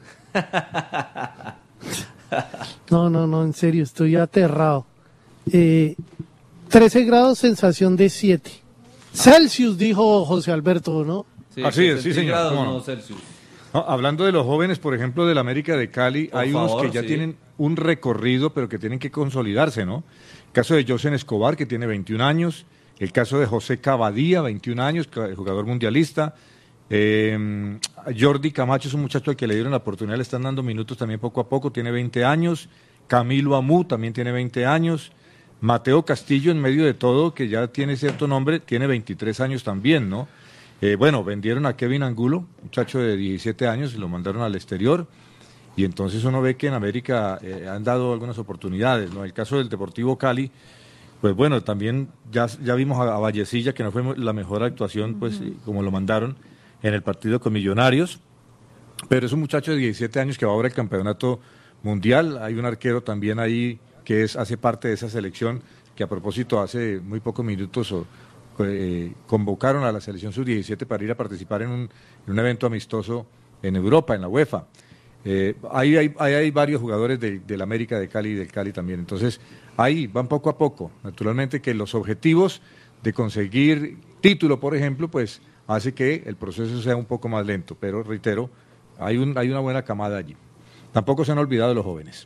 No, no, no, en serio, estoy aterrado. Eh, trece grados, sensación de siete. Celsius, dijo José Alberto, ¿no? Sí, Así es, sí, señor. centígrados, ¿Cómo no no? Celsius. No, hablando de los jóvenes, por ejemplo, del América de Cali, Por hay unos favor, que ya sí. tienen un recorrido, pero que tienen que consolidarse, ¿no? El caso de Josen Escobar, que tiene veintiún años, el caso de José Cavadía, veintiún años, ca- jugador mundialista, eh, Jordi Camacho es un muchacho al que le dieron la oportunidad, le están dando minutos también poco a poco, tiene veinte años, Camilo Amú también tiene veinte años, Mateo Castillo, en medio de todo, que ya tiene cierto nombre, tiene veintitrés años también, ¿no? Eh, bueno, vendieron a Kevin Angulo, muchacho de diecisiete años, y lo mandaron al exterior. Y entonces uno ve que en América eh, han dado algunas oportunidades, ¿no? El caso del Deportivo Cali, pues bueno, también ya, ya vimos a, a Vallecilla, que no fue la mejor actuación, pues eh, como lo mandaron en el partido con Millonarios. Pero es un muchacho de diecisiete años que va ahora al campeonato mundial. Hay un arquero también ahí que es, hace parte de esa selección, que a propósito hace muy pocos minutos o, eh, convocaron a la selección sub diecisiete para ir a participar en un, en un evento amistoso en Europa, en la UEFA. Eh, ahí hay, ahí hay varios jugadores de- del América de Cali y del Cali también. Entonces, ahí van poco a poco. Naturalmente que los objetivos de conseguir título, por ejemplo, pues hace que el proceso sea un poco más lento. Pero, reitero, hay, un, hay una buena camada allí. Tampoco se han olvidado de los jóvenes.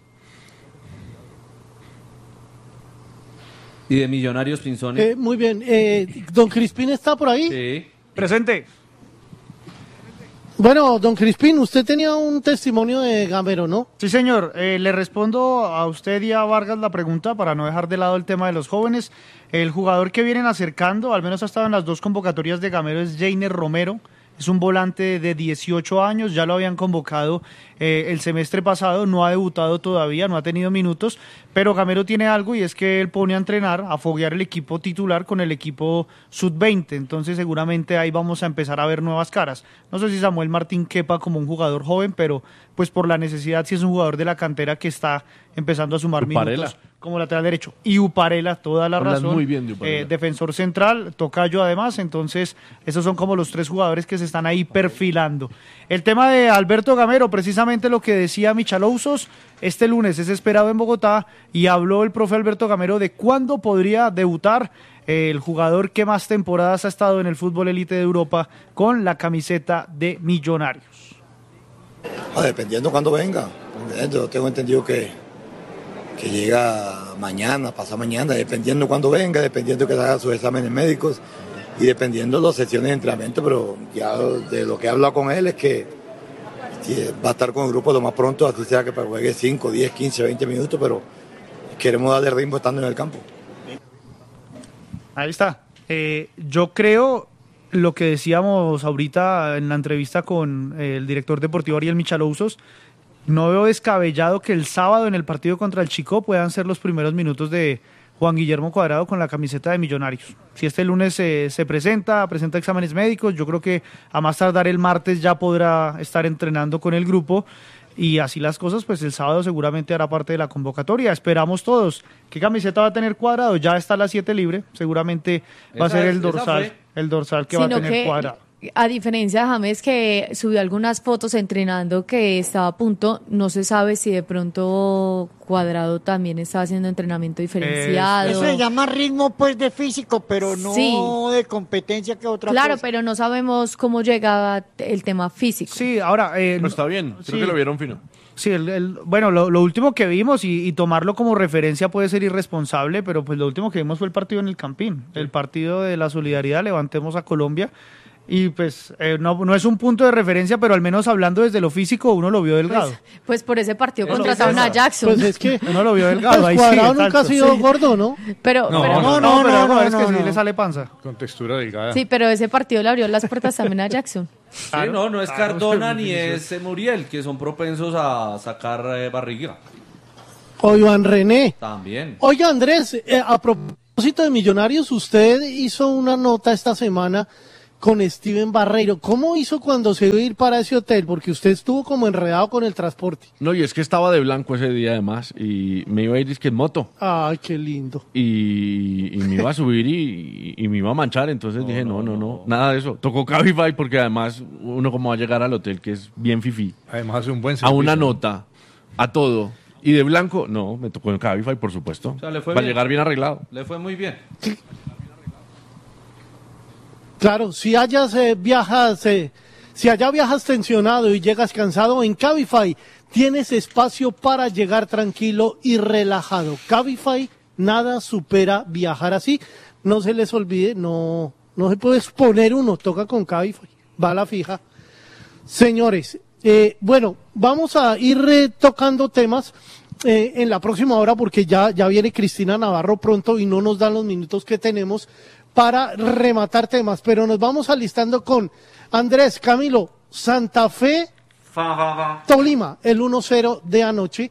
¿Y de Millonarios, Pinzoni? Eh, muy bien. Eh, ¿Don Crispín está por ahí? Sí. Presente. Bueno, don Crispín, usted tenía un testimonio de Gamero, ¿no? Sí, señor. Eh, le respondo a usted y a Vargas la pregunta para no dejar de lado el tema de los jóvenes. El jugador que vienen acercando, al menos ha estado en las dos convocatorias de Gamero, es Jainer Romero. Es un volante de dieciocho años, ya lo habían convocado eh, el semestre pasado, no ha debutado todavía, no ha tenido minutos, pero Gamero tiene algo y es que él pone a entrenar, a foguear el equipo titular con el equipo sub veinte, entonces seguramente ahí vamos a empezar a ver nuevas caras. No sé si Samuel Martín quepa como un jugador joven, pero pues por la necesidad sí es un jugador de la cantera que está empezando a sumar Uparela. minutos como lateral derecho. Y Uparela, toda la Hablas razón. muy bien de Uparela. Eh, defensor central, tocayo además, entonces esos son como los tres jugadores que se están ahí perfilando. El tema de Alberto Gamero, precisamente lo que decía Michalousos, este lunes es esperado en Bogotá y habló el profe Alberto Gamero de cuándo podría debutar eh, el jugador que más temporadas ha estado en el fútbol élite de Europa con la camiseta de Millonarios. Ah, dependiendo cuando venga. Yo tengo entendido que, que llega mañana, pasado mañana, dependiendo cuando venga, dependiendo que haga sus exámenes médicos y dependiendo de las sesiones de entrenamiento, pero ya de lo que he hablado con él es que va a estar con el grupo lo más pronto, así sea que juegue cinco, diez, quince, veinte minutos, pero queremos darle ritmo estando en el campo. Ahí está. Eh, yo creo lo que decíamos ahorita en la entrevista con eh, el director deportivo Ariel Michalousos. No veo descabellado que el sábado en el partido contra el Chicó puedan ser los primeros minutos de Juan Guillermo Cuadrado con la camiseta de Millonarios. Si este lunes eh, se presenta, presenta exámenes médicos, yo creo que a más tardar el martes ya podrá estar entrenando con el grupo. Y así las cosas, pues el sábado seguramente hará parte de la convocatoria. Esperamos todos. ¿Qué camiseta va a tener Cuadrado? Ya está la siete libre. Seguramente va Esa a ser es- el esa dorsal, fue. el dorsal que va a Sino tener que, Cuadrado. a diferencia de James, que subió algunas fotos entrenando que estaba a punto, no se sabe si de pronto Cuadrado también está haciendo entrenamiento diferenciado. Eso se llama ritmo pues de físico, pero no Sí. de competencia que otra Claro, cosa. pero no sabemos cómo llega el tema físico. Sí, ahora... Eh, Pero está bien, creo sí. que lo vieron fino. Sí, el, el- bueno, lo, lo último que vimos y, y tomarlo como referencia puede ser irresponsable, pero pues lo último que vimos fue el partido en el Campín, el partido de la solidaridad, levantemos a Colombia, y pues eh, no, no es un punto de referencia, pero al menos hablando desde lo físico uno lo vio delgado. Pues, pues por ese partido Eso contrataron pasa. a Jackson. Pues es que Uno lo vio delgado. ahí pues sí, Cuadrado nunca ha exacto, sido sí. gordo, ¿no? pero, No, pero, No, no, pero no, no, no, es que no, sí no. le sale panza. Con textura delgada. sí, pero ese partido le abrió las puertas también a Jackson. Sí, Claro, no, no es claro, Cardona es muy ni difícil. es eh, Muriel, que son propensos a sacar eh, barriga. O Iván René. También. Oiga, Andrés, eh, a propósito de Millonarios, usted hizo una nota esta semana con Steven Barreiro. ¿Cómo hizo cuando se iba a ir para ese hotel? Porque usted estuvo como enredado con el transporte. No, y es que estaba de blanco ese día además y me iba a ir disque en moto. Ay, qué lindo. Y, y me iba a subir y, y me iba a manchar, entonces dije, no, no, no, nada de eso. Tocó Cabify porque además uno como va a llegar al hotel que es bien fifí. Además hace un buen A servicio. una nota, a todo. Y de blanco, no, me tocó en Cabify, por supuesto. O sea, le fue Para bien. llegar bien arreglado. Le fue muy bien. Claro, si hayas eh, viajas, eh, si allá viajas tensionado y llegas cansado, en Cabify tienes espacio para llegar tranquilo y relajado. Cabify, nada supera viajar así. No se les olvide, no, no se puede exponer uno, toca con Cabify, va a la fija. Señores, eh, bueno, vamos a ir eh, tocando temas eh, en la próxima hora porque ya, ya viene Cristina Navarro pronto y no nos dan los minutos que tenemos para rematar temas, pero nos vamos alistando con Andrés, Camilo, Santa Fe, Tolima, el uno cero de anoche.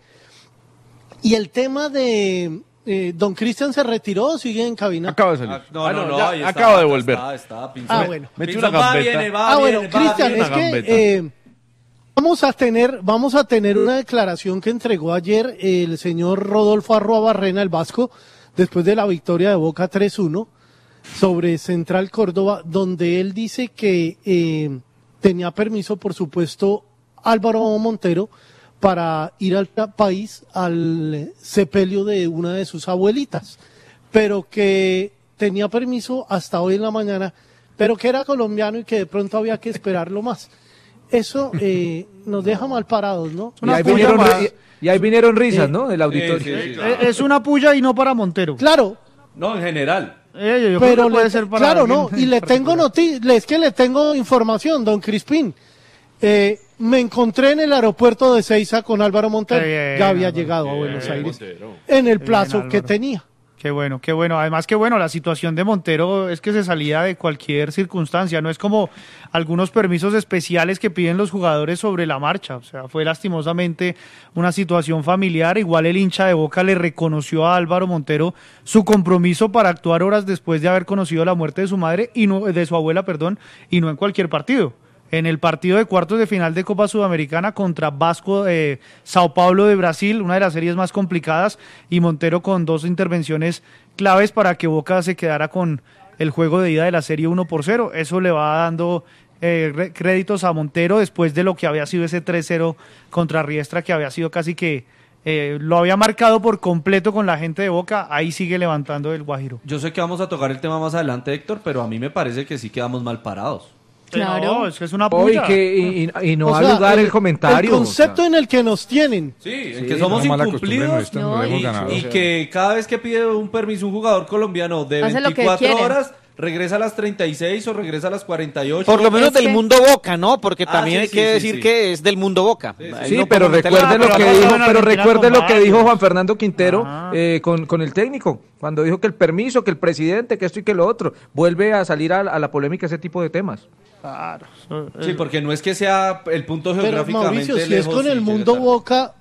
Y el tema de eh, Don Cristian se retiró o sigue en cabina. Acaba de salir. Ah, no, Ah, no, no, ya, ahí está, acabo de está, volver. Está, está, Pinzón. Ah, bueno. Metí Pinzón una va, gambeta. viene, va, Ah, viene, bueno, va, Cristian, viene. es que gambeta. eh, vamos a tener, vamos a tener una declaración que entregó ayer el señor Rodolfo Arruabarrena, el vasco, después de la victoria de Boca tres uno sobre Central Córdoba, donde él dice que eh, tenía permiso, por supuesto, Álvaro Montero para ir al país al sepelio de una de sus abuelitas, pero que tenía permiso hasta hoy en la mañana, pero que era colombiano y que de pronto había que esperarlo más. Eso eh, nos deja mal parados, ¿no? Y ahí, vinieron, y, y ahí vinieron risas, Eh, ¿no? Del auditorio. Sí, sí, sí, Eh, claro. Es una puya y no para Montero. Claro, No, en general. Eh, yo creo pero que puede le- ser para claro, alguien no, y le tengo noticias, es que le tengo información, don Crispín. Eh, me encontré en el aeropuerto de Ceiza con Álvaro Montero, Qué bien, ya había Álvaro. llegado a Bien, Buenos Aires Montero. en el Qué plazo bien, que Álvaro. tenía. Qué bueno, qué bueno. Además que bueno, la situación de Montero es que se salía de cualquier circunstancia. No es como algunos permisos especiales que piden los jugadores sobre la marcha. O sea, fue lastimosamente una situación familiar. Igual el hincha de Boca le reconoció a Álvaro Montero su compromiso para actuar horas después de haber conocido la muerte de su madre y no, de su abuela, perdón, y no en cualquier partido. En el partido de cuartos de final de Copa Sudamericana contra Vasco de Sao Paulo de Brasil, una de las series más complicadas, y Montero con dos intervenciones claves para que Boca se quedara con el juego de ida de la serie uno por cero. Eso le va dando eh, re- créditos a Montero después de lo que había sido ese tres cero contra Riestra, que había sido casi que eh, lo había marcado por completo con la gente de Boca. Ahí sigue levantando el Guajiro. Yo sé que vamos a tocar el tema más adelante, Héctor, pero a mí me parece que sí quedamos mal parados. Claro. No, es que es una Hoy puya. que, y, y- y no O da sea, lugar el, comentario. El concepto en el que nos tienen. Sí, en Sí, que somos no, mala costumbre incumplidos nuestra, no No, hemos y- ganado. y que cada vez que pide un permiso un jugador colombiano de Hace lo que veinticuatro quiere. horas, regresa a las treinta y seis o regresa a las cuarenta y ocho. Por lo menos Es del que- mundo Boca, ¿no? Porque Ah, también sí, hay sí, que sí, decir sí. que es del mundo Boca. Ahí Sí, no pero podemos meter la- recuerde lo pero que no dijo, en pero Argentina recuerde con lo que varios. dijo Juan Fernando Quintero Ajá. eh, con, con el técnico, cuando dijo que el permiso, que el presidente, que esto y que lo otro. Vuelve a salir a, a la polémica ese tipo de temas. Claro. Sí, porque no es que sea el punto Pero geográficamente Mauricio, si es lejos con y el llegue mundo tarde. Boca,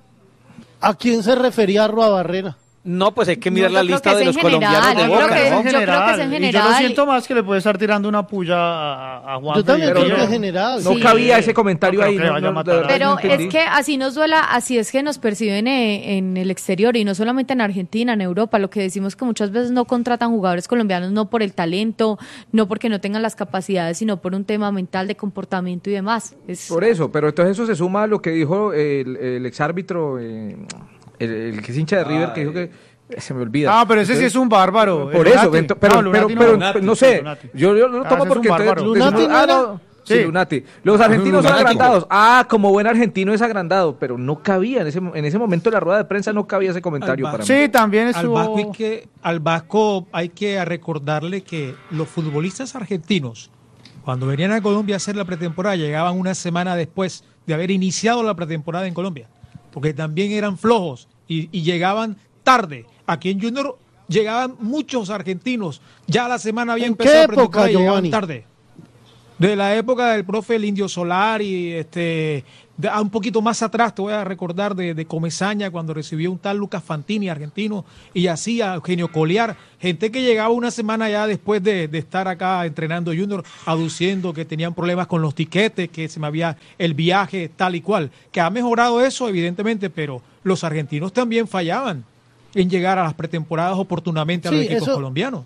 ¿a quién se refería Arruabarrena? No, pues hay que mirar No, la yo creo lista que de es los en colombianos general, de yo Boca, creo que es ¿no? en Yo creo que es en Y yo general. lo siento más que le puede estar tirando una puya a, a Juan. Yo también Felipe. creo que es general. No Sí. cabía ese comentario No creo ahí. que no, vaya a no, matar de a verdad Pero no entendí. es que así nos duela, así es que nos perciben eh, en el exterior y no solamente en Argentina, en Europa. Lo que decimos que muchas veces no contratan jugadores colombianos no por el talento, no porque no tengan las capacidades, sino por un tema mental de comportamiento y demás. Es, Por eso, pero entonces eso se suma a lo que dijo el, el exárbitro, eh, el, el que es hincha de River, que dijo que se me olvida. Ah, pero ese sí es un bárbaro. Por el eso, Lunati. ento- pero, No, pero, Lunati pero, no. no sé, Lunati. yo, yo lo Ah, tomo ese es porque un entonces bárbaro. decimos, Lunati no ah, era- no, sí, Sí. Lunati. Los argentinos son Lunati. agrandados. Ah, como buen argentino es agrandado, pero no cabía en ese, en ese momento en la rueda de prensa no cabía ese comentario Al para mí. Sí, también Al estuvo... Vasco, hay que, al Vasco hay que recordarle que los futbolistas argentinos, cuando venían a Colombia a hacer la pretemporada, llegaban una semana después de haber iniciado la pretemporada en Colombia, porque también eran flojos y, y llegaban tarde. Aquí en Junior llegaban muchos argentinos, ya la semana había ¿En empezado qué la pretemporada época, y llegaban Giovanni? tarde. de la época del profe el Indio Solari, este, de, un poquito más atrás te voy a recordar de, de Comesaña cuando recibió un tal Lucas Fantini, argentino, y así a Eugenio Coliar, gente que llegaba una semana ya después de, de estar acá entrenando Junior, aduciendo que tenían problemas con los tiquetes, que se me había el viaje tal y cual, que ha mejorado eso evidentemente, pero los argentinos también fallaban en llegar a las pretemporadas oportunamente a los Sí, equipos eso- colombianos.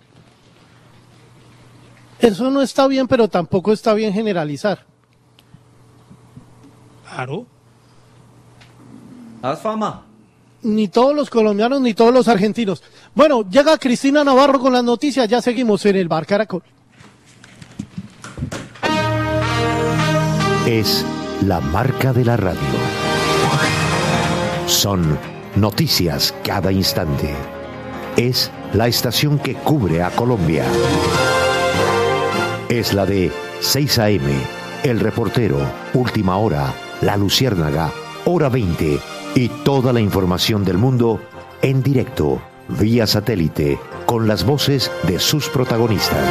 Eso no está bien, pero tampoco está bien generalizar. Claro. Haz fama. Ni todos los colombianos, ni todos los argentinos. Bueno, llega Cristina Navarro con las noticias, ya seguimos en el Bar Caracol. Es la marca de la radio. Son noticias cada instante. Es la estación que cubre a Colombia. Es la de seis a eme, El Reportero, Última Hora, La Luciérnaga, Hora veinte y toda la información del mundo en directo, vía satélite, con las voces de sus protagonistas.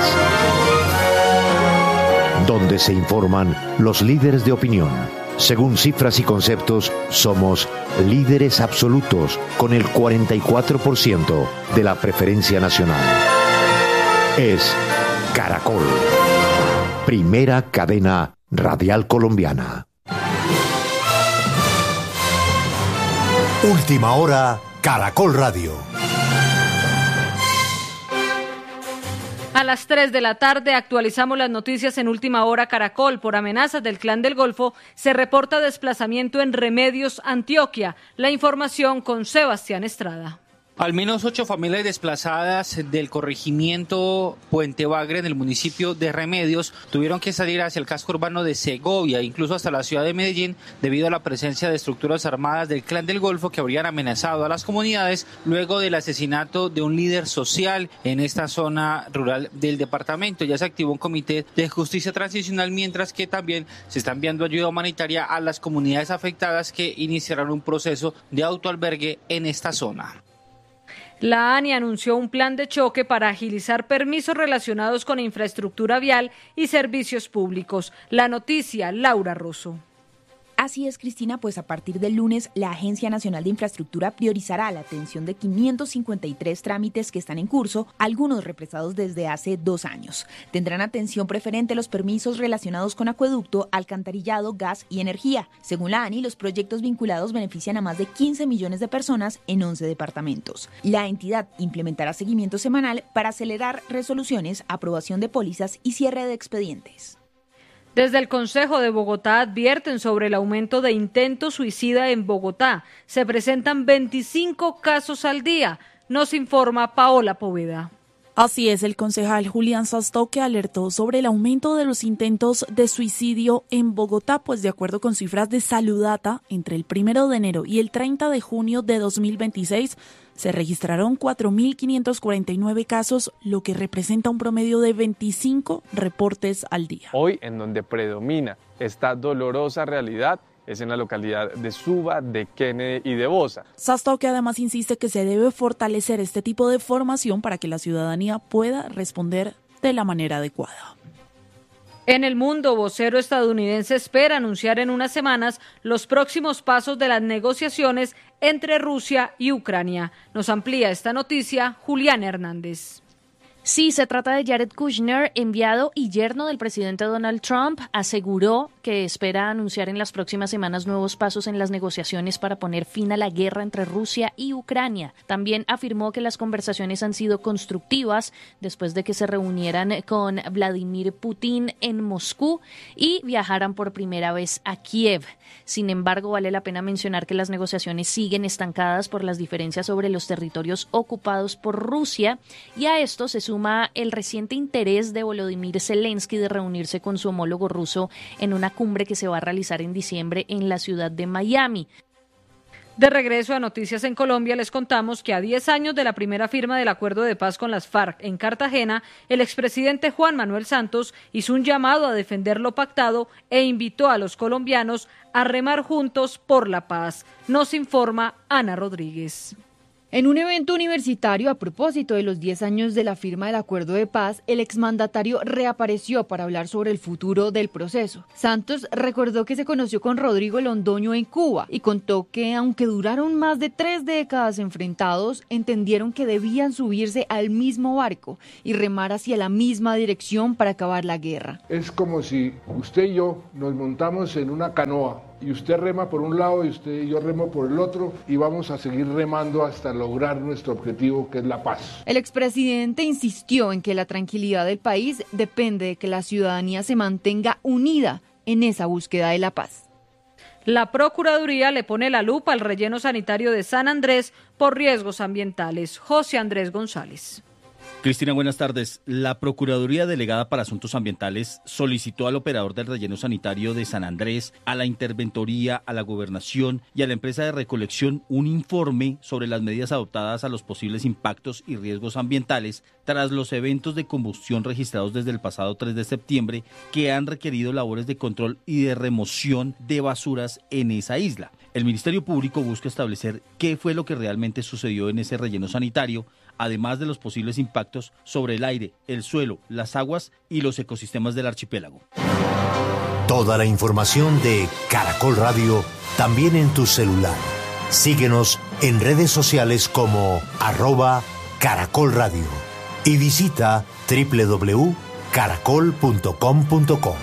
Donde se informan los líderes de opinión. Según cifras y conceptos, somos líderes absolutos con el cuarenta y cuatro por ciento de la preferencia nacional. Es Caracol, primera cadena radial colombiana. Última hora, Caracol Radio. A las tres de la tarde actualizamos las noticias en Última Hora Caracol. Por amenazas del Clan del Golfo se reporta desplazamiento en Remedios, Antioquia. La información con Sebastián Estrada. Al menos ocho familias desplazadas del corregimiento Puente Bagre en el municipio de Remedios tuvieron que salir hacia el casco urbano de Segovia, incluso hasta la ciudad de Medellín, debido a la presencia de estructuras armadas del Clan del Golfo que habrían amenazado a las comunidades luego del asesinato de un líder social en esta zona rural del departamento. Ya se activó un comité de justicia transicional, mientras que también se está enviando ayuda humanitaria a las comunidades afectadas que iniciarán un proceso de autoalbergue en esta zona. La ANI anunció un plan de choque para agilizar permisos relacionados con infraestructura vial y servicios públicos. La noticia, Laura Rosso. Así es, Cristina, pues a partir del lunes la Agencia Nacional de Infraestructura priorizará la atención de quinientos cincuenta y tres trámites que están en curso, algunos represados desde hace dos años. Tendrán atención preferente los permisos relacionados con acueducto, alcantarillado, gas y energía. Según la ANI, los proyectos vinculados benefician a más de quince millones de personas en once departamentos. La entidad implementará seguimiento semanal para acelerar resoluciones, aprobación de pólizas y cierre de expedientes. Desde el Consejo de Bogotá advierten sobre el aumento de intento suicida en Bogotá. Se presentan veinticinco casos al día, nos informa Paola Poveda. Así es, el concejal Julián Sastoque alertó sobre el aumento de los intentos de suicidio en Bogotá, pues de acuerdo con cifras de Saludata, entre el primero de enero y el treinta de junio de dos mil veintiséis se registraron cuatro mil quinientos cuarenta y nueve casos, lo que representa un promedio de veinticinco reportes al día. Hoy, en donde predomina esta dolorosa realidad, es en la localidad de Suba, de Kennedy y de Bosa. Sastoque además insiste que se debe fortalecer este tipo de formación para que la ciudadanía pueda responder de la manera adecuada. En el mundo, vocero estadounidense espera anunciar en unas semanas los próximos pasos de las negociaciones entre Rusia y Ucrania. Nos amplía esta noticia Julián Hernández. Sí, se trata de Jared Kushner, enviado y yerno del presidente Donald Trump. Aseguró que espera anunciar en las próximas semanas nuevos pasos en las negociaciones para poner fin a la guerra entre Rusia y Ucrania. También afirmó que las conversaciones han sido constructivas después de que se reunieran con Vladimir Putin en Moscú y viajaran por primera vez a Kiev. Sin embargo, vale la pena mencionar que las negociaciones siguen estancadas por las diferencias sobre los territorios ocupados por Rusia, y a esto se suma el reciente interés de Volodymyr Zelensky de reunirse con su homólogo ruso en una cumbre que se va a realizar en diciembre en la ciudad de Miami. De regreso a Noticias en Colombia, les contamos que a diez años de la primera firma del acuerdo de paz con las FARC en Cartagena, el expresidente Juan Manuel Santos hizo un llamado a defender lo pactado e invitó a los colombianos a remar juntos por la paz. Nos informa Ana Rodríguez. En un evento universitario a propósito de los diez años de la firma del acuerdo de paz, el exmandatario reapareció para hablar sobre el futuro del proceso. Santos recordó que se conoció con Rodrigo Londoño en Cuba y contó que aunque duraron más de tres décadas enfrentados, entendieron que debían subirse al mismo barco y remar hacia la misma dirección para acabar la guerra. Es como si usted y yo nos montamos en una canoa y usted rema por un lado y usted y yo remo por el otro y vamos a seguir remando hasta lograr nuestro objetivo, que es la paz. El expresidente insistió en que la tranquilidad del país depende de que la ciudadanía se mantenga unida en esa búsqueda de la paz. La Procuraduría le pone la lupa al relleno sanitario de San Andrés por riesgos ambientales. José Andrés González. Cristina, buenas tardes. La Procuraduría Delegada para Asuntos Ambientales solicitó al operador del relleno sanitario de San Andrés, a la Interventoría, a la Gobernación y a la empresa de recolección un informe sobre las medidas adoptadas a los posibles impactos y riesgos ambientales tras los eventos de combustión registrados desde el pasado tres de septiembre que han requerido labores de control y de remoción de basuras en esa isla. El Ministerio Público busca establecer qué fue lo que realmente sucedió en ese relleno sanitario, además de los posibles impactos sobre el aire, el suelo, las aguas y los ecosistemas del archipiélago. Toda la información de Caracol Radio también en tu celular. Síguenos en redes sociales como arroba Caracol Radio y visita doble u doble u doble u punto caracol punto com punto co.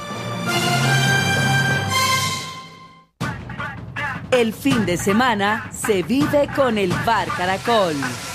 El fin de semana se vive con el Bar Caracol.